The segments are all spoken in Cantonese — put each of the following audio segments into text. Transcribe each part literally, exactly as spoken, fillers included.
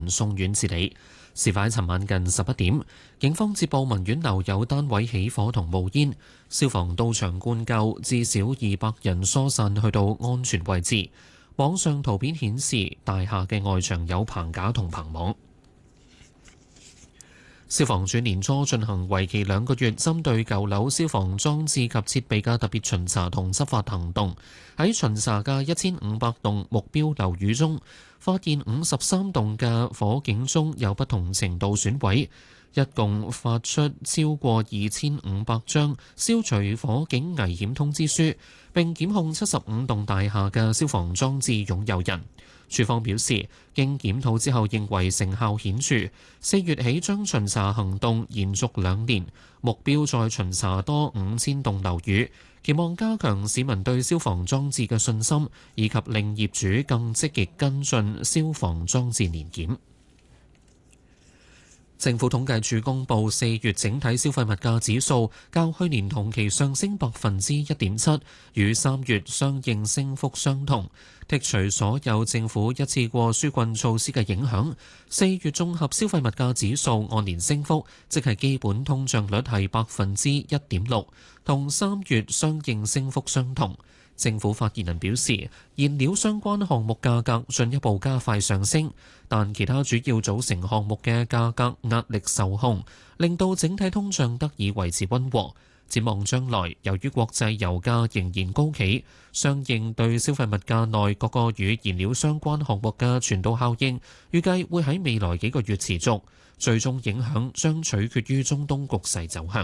送院治理。事發喺尋晚近十一點，警方接報文苑樓有單位起火同冒煙，消防到場灌救，至少二百人疏散去到安全位置。網上圖片顯示大廈嘅外牆有棚架同棚網。消防處年初進行為期兩個月針對舊樓消防裝置及設備嘅特別巡查同執法行動，喺巡查嘅一千五百棟目標樓宇中，發現五十三棟嘅火警鐘有不同程度損毀，一共發出超過二千五百張消除火警危險通知書，並檢控七十五棟大廈嘅消防裝置擁有人。署方表示，經檢討之後認為成效顯著，四月起將巡查行動延續兩年，目標再巡查多五千棟樓宇，期望加強市民對消防裝置嘅信心，以及令業主更積極跟進消防裝置年檢。政府統計處公布四月整體消費物價指數較去年同期上升百分之一點七，與三月相應升幅相同。剔除所有政府一次過紓困措施嘅影響，四月綜合消費物價指數按年升幅，即係基本通脹率係百分之一點六，同三月相應升幅相同。政府發言人表示，燃料相關項目價格進一步加快上升，但其他主要組成項目嘅價格壓力受控，令到整體通脹得以維持溫和。展望將來，由於國際油價仍然高企，相應對消費物價內各個與燃料相關項目嘅傳導效應，預計會喺未來幾個月持續，最終影響將取決於中東局勢走向。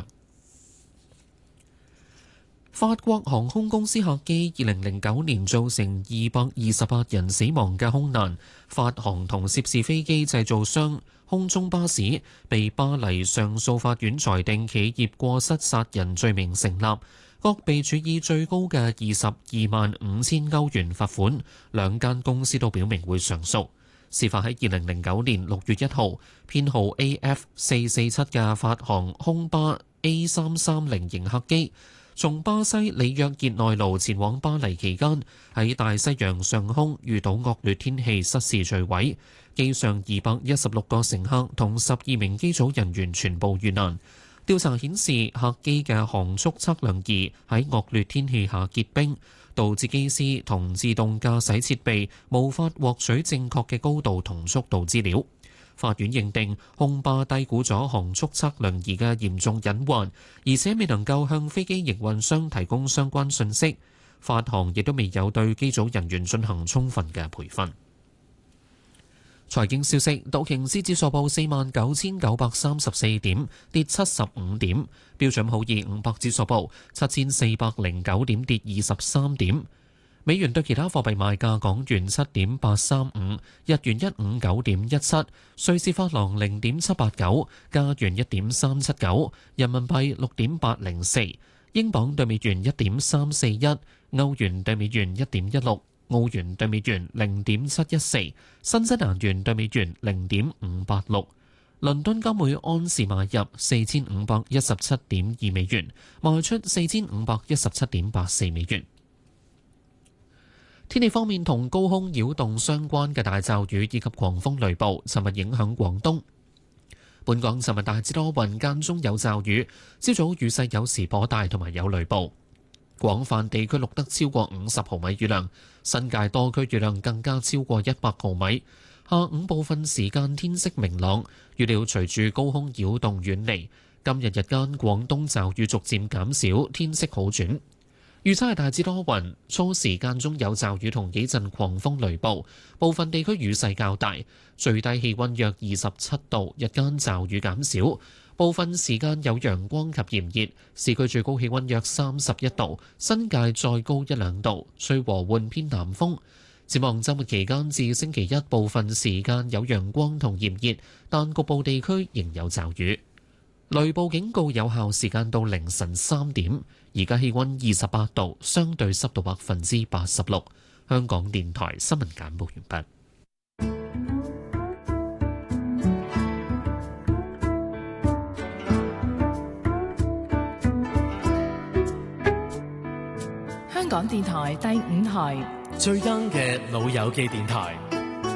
法國航空公司客機二零零九年造成二百二十八人死亡嘅空難，法航同涉事飛機製造商空中巴士被巴黎上訴法院裁定企業過失殺人罪名成立，各被處以最高嘅二十二萬五千歐元罰款。兩間公司都表明會上訴。事發喺二零零九年六月一號，編號 A F 四四七嘅法航空巴 A 三三零型客機從巴西里約熱內盧前往巴黎期間，喺大西洋上空遇到惡劣天氣失事墜毀，機上二百一十六個乘客同十二名機組人員全部遇難。調查顯示，客機嘅航速測量儀喺惡劣天氣下結冰，導致機師同自動駕駛設備無法獲取正確嘅高度同速度資料。法院認定空巴低估咗航速測量儀嘅嚴重隱患，而且未能夠向飛機營運商提供相關信息。法航亦都未有對機組人員進行充分嘅培訓。財經消息，道瓊斯指數報四萬九千九百三十四點，跌七十五點；標準普爾五百指數報七千四百零九點，跌二十三點。美元對其他貨幣賣價：港元七點八三五，日元一五九點一七，瑞士法郎零點七八九，加元一點三七九，人民幣六點八零四，英鎊對美元一點三四一，歐元對美元一點一六，澳元對美元零點七一四，新西蘭元對美元零點五八六。倫敦金每安士買入四千五百一十七點二美元，賣出四千五百一十七點八四美元。天氣方面，同高空擾動相關嘅大驟雨以及狂風雷暴，尋日影響廣東。本港尋日大致多雲，間中有驟雨，朝早雨勢有時頗大，同埋有雷暴。廣泛地區錄得超過五十毫米雨量，新界多區雨量更加超過一百毫米。下午部分時間天色明朗，預料隨住高空擾動遠離，今日日間廣東驟雨逐漸減少，天色好轉。預測係大致多雲，初時間中有驟雨同幾陣狂風雷暴，部分地區雨勢較大，最低氣溫約二十七度，日間驟雨減少，部分時間有陽光及炎熱，市區最高氣溫約三十一度，新界再高一兩度，吹和緩偏南風。展望週末期間至星期一，部分時間有陽光同炎熱，但局部地區仍有驟雨。雷暴警告有效時間到凌晨三點。而家氣溫二十八度，相對濕度百分之八十六。香港電台新聞簡報完畢。 香港電台第五台， 最 young 嘅老友記電台。